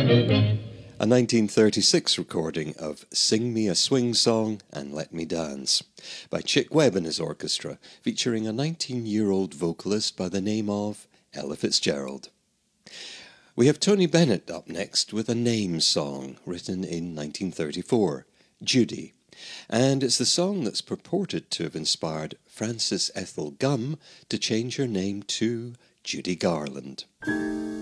A 1936 recording of Sing Me a Swing Song and Let Me Dance by Chick Webb and his orchestra, featuring a 19-year-old vocalist by the name of Ella Fitzgerald. We have Tony Bennett up next with a name song written in 1934, Judy, and it's the song that's purported to have inspired Frances Ethel Gum to change her name to Judy Garland.